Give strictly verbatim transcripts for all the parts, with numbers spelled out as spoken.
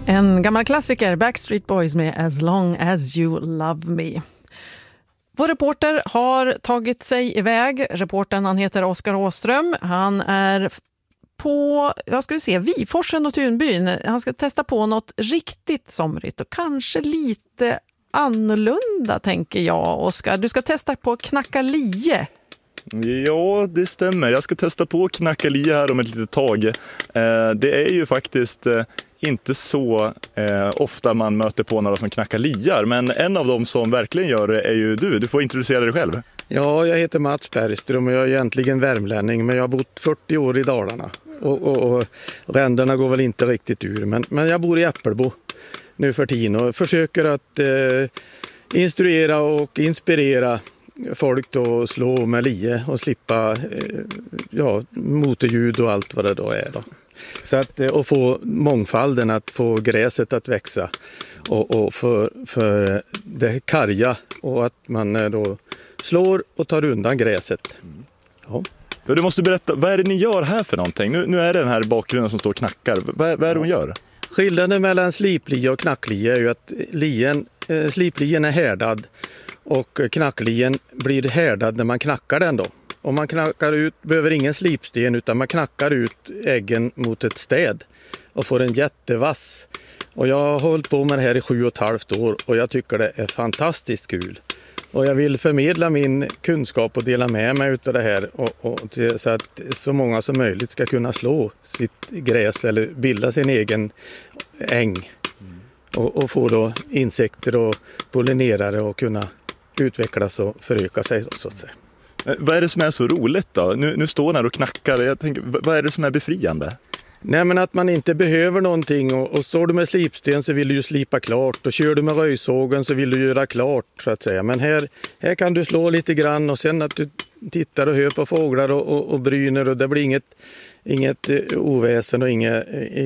En gammal klassiker, Backstreet Boys med As Long As You Love Me. Vår reporter har tagit sig iväg. Reportern, han heter Oskar Åström. Han är på, vad ska vi se, Viforsen och Tunbyn. Han ska testa på något riktigt somrigt och kanske lite annorlunda, tänker jag. Oskar, du ska testa på knackalie. Ja, det stämmer. Jag ska testa på knackalie här om ett litet tag. Eh, det är ju faktiskt eh, inte så eh, ofta man möter på några som knackar liar, men en av dem som verkligen gör det är ju du. Du får introducera dig själv. Ja, jag heter Mats Bergström och jag är egentligen värmlänning, men jag har bott fyrtio år i Dalarna. Och, och, och ränderna går väl inte riktigt ur, men, men jag bor i Äppelbo nu för tiden och försöker att eh, instruera och inspirera folk då slå med lie och slippa eh, ja, motorljud och allt vad det då är då. Så att, och få mångfalden, att få gräset att växa och, och för, för det karga och att man då slår och tar undan gräset. Ja. Du måste berätta, vad är det ni gör här för någonting? Nu, nu är det den här bakgrunden som står och knackar. Vad, vad är det hon gör? Skillnaden mellan sliplie och knacklie är ju att lien, eh, sliplien är härdad och knacklien blir härdad när man knackar den då. Om man knackar ut, behöver ingen slipsten utan man knackar ut äggen mot ett städ och får en jättevass. Och jag har hållit på med det här i sju och ett halvt år och jag tycker det är fantastiskt kul. Och jag vill förmedla min kunskap och dela med mig av det här och, och till, så att så många som möjligt ska kunna slå sitt gräs eller bilda sin egen äng. Och, och få då insekter och pollinerare och kunna utvecklas och föröka sig så att säga. Vad är det som är så roligt då? Nu, nu står han och knackar. Jag tänker, vad är det som är befriande? Nej, men att man inte behöver någonting och, och står du med slipsten så vill du ju slipa klart och kör du med röjsågen så vill du göra klart så att säga. Men här, här kan du slå lite grann och sen att du tittar och hör på fåglar och, och, och bryner och det blir inget, inget oväsen och inga,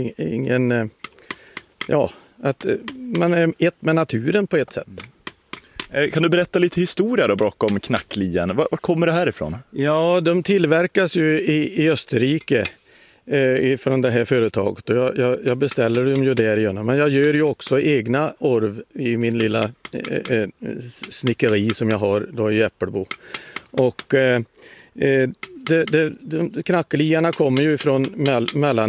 ingen, ja, att man är ett med naturen på ett sätt. Kan du berätta lite historia då bakom knacklien? Var, var kommer det här ifrån? Ja, de tillverkas ju i, i Österrike eh, från det här företaget. Och jag, jag, jag beställer dem ju där igen. Men jag gör ju också egna orv i min lilla eh, eh, snickeri som jag har då i Äppelbo. Och eh, de, de, de, knacklierna kommer ju från mell, mellan